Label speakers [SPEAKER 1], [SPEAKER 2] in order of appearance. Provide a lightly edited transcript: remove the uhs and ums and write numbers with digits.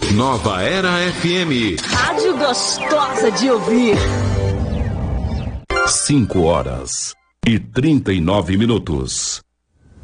[SPEAKER 1] Nova Era FM.
[SPEAKER 2] Rádio gostosa de ouvir.
[SPEAKER 1] 5 horas e 39 minutos.